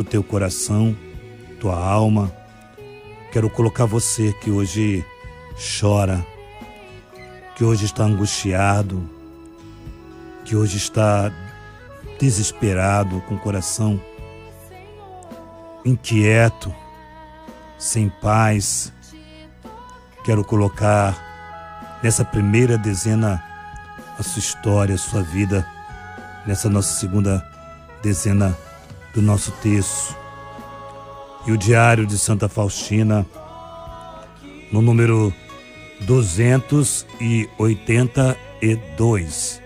teu coração, tua alma. Quero colocar você que hoje chora, que hoje está angustiado, que hoje está desesperado, com o coração inquieto, sem paz. Quero colocar nessa primeira dezena a sua história, a sua vida, nessa nossa segunda dezena do nosso texto. E o Diário de Santa Faustina, no número 282.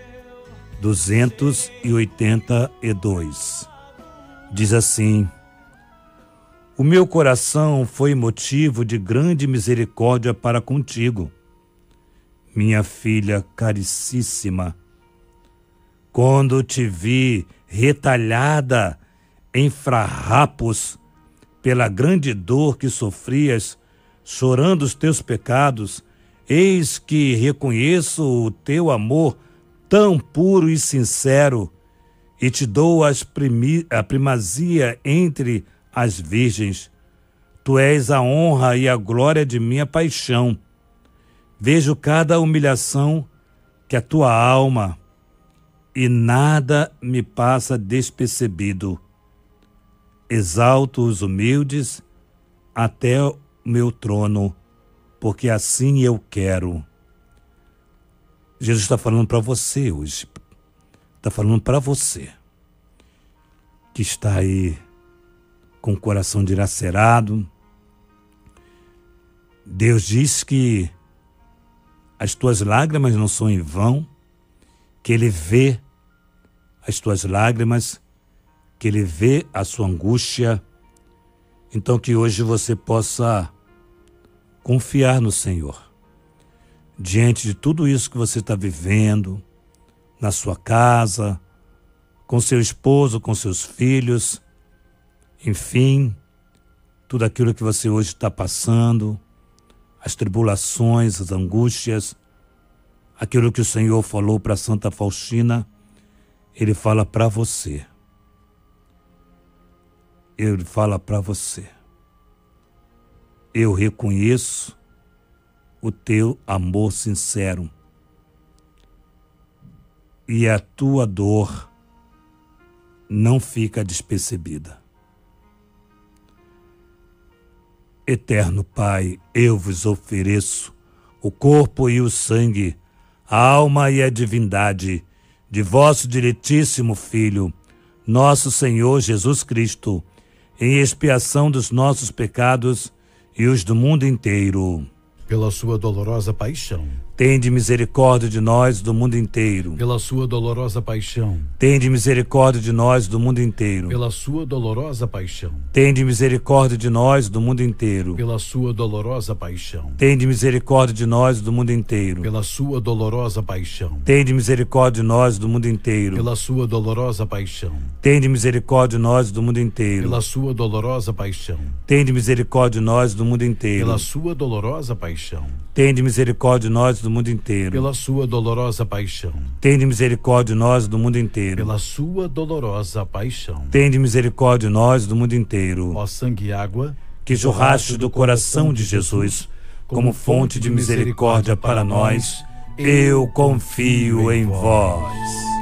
282. Diz assim: o meu coração foi motivo de grande misericórdia para contigo, minha filha caricíssima. Quando te vi retalhada em farrapos pela grande dor que sofrias, chorando os teus pecados, eis que reconheço o teu amor tão puro e sincero, e te dou a primazia entre as virgens. Tu és a honra e a glória de minha paixão. Vejo cada humilhação que a tua alma, e nada me passa despercebido. Exalto os humildes até o meu trono, porque assim eu quero. Jesus está falando para você hoje. Está falando para você que está aí com o coração dilacerado. Deus diz que as tuas lágrimas não são em vão, que Ele vê as tuas lágrimas, que Ele vê a sua angústia. Então que hoje você possa confiar no Senhor. Diante de tudo isso que você está vivendo, na sua casa, com seu esposo, com seus filhos, enfim, tudo aquilo que você hoje está passando, as tribulações, as angústias, aquilo que o Senhor falou para Santa Faustina, Ele fala para você. Ele fala para você. Eu reconheço o teu amor sincero e a tua dor não fica despercebida. Eterno Pai, eu vos ofereço o corpo e o sangue, a alma e a divindade de vosso diletíssimo Filho, nosso Senhor Jesus Cristo, em expiação dos nossos pecados e os do mundo inteiro. Pela sua dolorosa paixão. Tende misericórdia de nós do mundo inteiro. Pela sua dolorosa paixão. Tende misericórdia de nós do mundo inteiro. Pela sua dolorosa paixão. Tende misericórdia de nós do mundo inteiro. Pela sua dolorosa paixão. Tende misericórdia de nós do mundo inteiro. Pela sua dolorosa paixão. Tende misericórdia de nós do mundo inteiro. Pela sua dolorosa paixão. Tende misericórdia de nós do mundo inteiro. Pela sua dolorosa paixão. Tende misericórdia de nós do mundo inteiro. Pela sua dolorosa paixão. Tende misericórdia de nós do mundo inteiro. Pela sua dolorosa paixão. Tende misericórdia de nós do mundo inteiro. Pela sua dolorosa paixão. Tende misericórdia de nós do mundo inteiro. Ó sangue e água, que jorraste do coração de Jesus, como fonte de misericórdia para nós, eu confio em vós.